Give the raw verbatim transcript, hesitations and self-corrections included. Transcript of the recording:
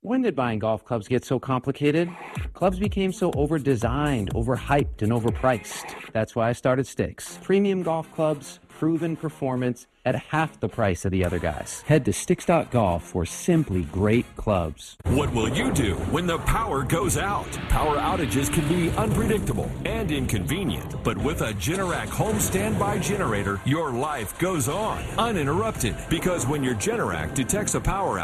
When did buying golf clubs get so complicated? Clubs became so over-designed, overhyped, and overpriced. That's why I started Sticks. Premium golf clubs, proven performance at half the price of the other guys. Head to sticks dot golf for simply great clubs. What will you do when the power goes out? Power outages can be unpredictable and inconvenient, but with a Generac home standby generator, your life goes on uninterrupted, because when your Generac detects a power outage,